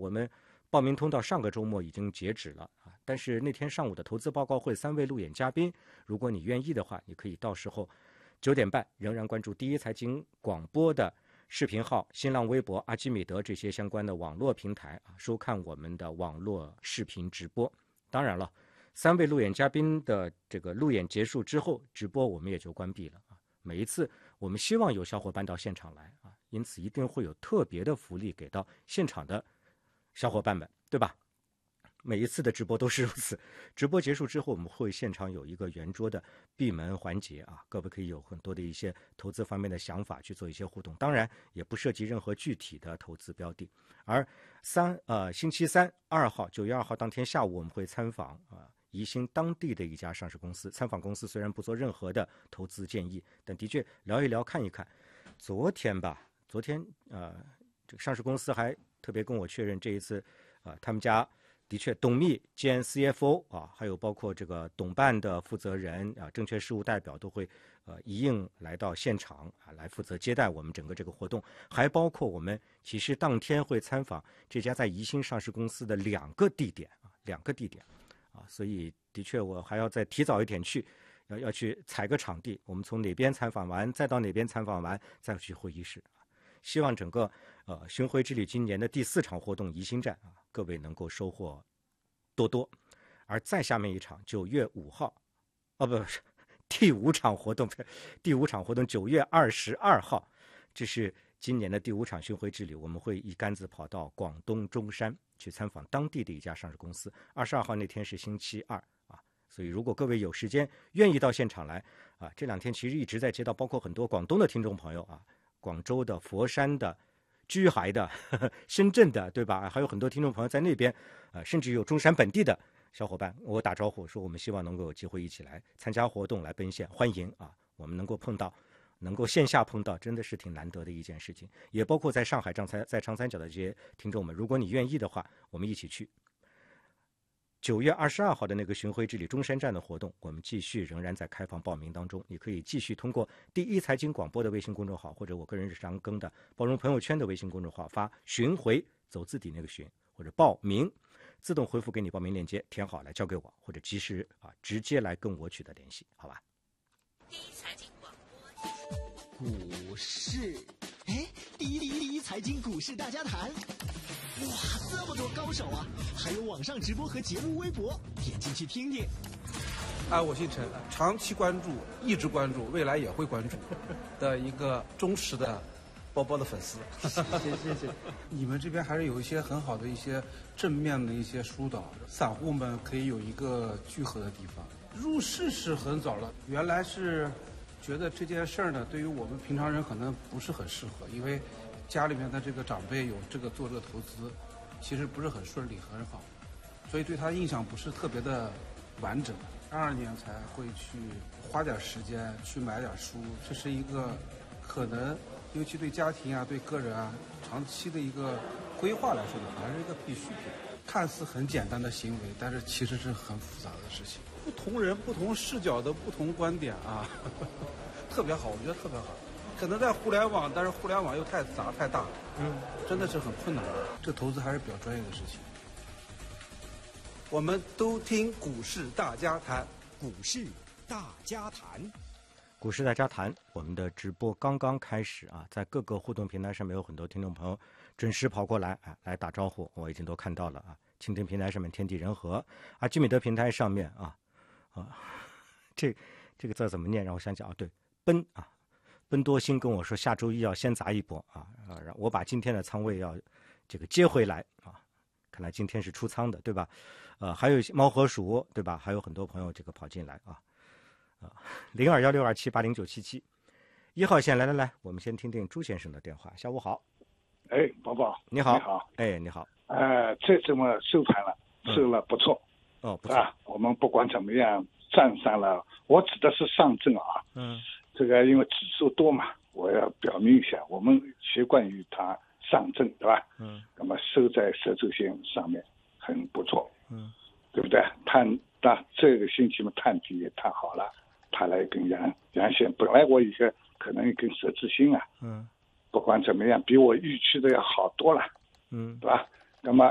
我们报名通道上个周末已经截止了啊，但是那天上午的投资报告会3位路演嘉宾，如果你愿意的话，你可以到时候9点半仍然关注第一财经广播的视频号、新浪微博、阿基米德这些相关的网络平台啊，收看我们的网络视频直播。当然了，3位路演嘉宾的这个路演结束之后，直播我们也就关闭了啊。每一次我们希望有小伙伴到现场来啊，因此一定会有特别的福利给到现场的小伙伴们，对吧？每一次的直播都是如此。直播结束之后，我们会现场有一个圆桌的闭门环节啊，各位可以有很多的一些投资方面的想法去做一些互动，当然也不涉及任何具体的投资标的。而星期三2号9月2号当天下午，我们会参访宜兴当地的一家上市公司。参访公司虽然不做任何的投资建议，但的确聊一聊看一看。昨天这个上市公司还特别跟我确认，这一次他们家的确董秘兼 CFO 啊，还有包括这个董办的负责人啊，证券事务代表都会一应来到现场啊，来负责接待我们整个这个活动。还包括我们其实当天会参访这家在宜兴上市公司的2个地点啊，所以的确我还要再提早一点去，要去踩个场地。我们从哪边参访完，再到哪边参访完，再去会议室。希望整个巡回之旅今年的第4场活动宜兴站啊，各位能够收获多多。而再下面一场9月5号，不是第5场活动9月22号，这是今年的第5场巡回之旅，我们会一竿子跑到广东中山去参访当地的一家上市公司。22号那天是星期二啊，所以如果各位有时间愿意到现场来啊，这2天其实一直在接到包括很多广东的听众朋友啊，广州的、佛山的、珠海的、深圳的，对吧？还有很多听众朋友在那边，甚至有中山本地的小伙伴，我打招呼说我们希望能够有机会一起来参加活动，来奔现，欢迎啊！我们能够线下碰到，真的是挺难得的一件事情。也包括在上海在长三角的这些听众们，如果你愿意的话，我们一起去。9月22号的那个巡回之旅中山站的活动，我们仍然在开放报名当中。你可以继续通过第一财经广播的微信公众号，或者我个人日常更的包容朋友圈的微信公众号发巡回走字底那个巡，或者报名，自动回复给你报名链接，填好来交给我，或者直接来跟我取得联系，好吧？ 第一财经广播股市，第一财经股市大家谈。哇，这么多高手啊！还有网上直播和节目微博，点进去听听。 我姓陈，长期关注，一直关注，未来也会关注的一个忠实的包包的粉丝。谢谢。你们这边还是有一些很好的一些正面的一些疏导，散户们可以有一个聚合的地方。入市是很早了，原来是觉得这件事儿呢，对于我们平常人可能不是很适合，因为家里面的这个长辈有做这个投资，其实不是很顺利很好，所以对他印象不是特别的完整。22年才会去花点时间去买点书，这是一个可能尤其对家庭啊对个人啊长期的一个规划来说的，还是一个必需品。看似很简单的行为，但是其实是很复杂的事情。不同人不同视角的不同观点啊，特别好，我觉得特别好。可能在互联网，但是互联网又太杂太大，真的是很困难。这投资还是比较专业的事情。我们都听股市大家谈， 股市大家谈， 股市大家谈，我们的直播刚刚开始啊，在各个互动平台上面有很多听众朋友准时跑过来来打招呼，我已经都看到了啊。蜻蜓平台上面天地人和阿基米德平台上面这个字怎么念？让我想想对，奔多星跟我说下周一要先砸一波让我把今天的仓位要这个接回来啊。看来今天是出仓的，对吧？还有猫和鼠，对吧？还有很多朋友这个跑进来021627809771号线来，我们先听听朱先生的电话。下午好。 宝宝你好。 你好。 这怎么收盘了？收了不错。 不错。 我们不管怎么样站上了，我指的是上证啊。这个因为指数多嘛，我要表明一下，我们习惯于它上证，对吧？那么收在十周线上面很不错。对不对？这个星期嘛，探底也探好了，它来一根阳线，本来我一个可能一根十字星啊。不管怎么样，比我预期的要好多了。对吧？那么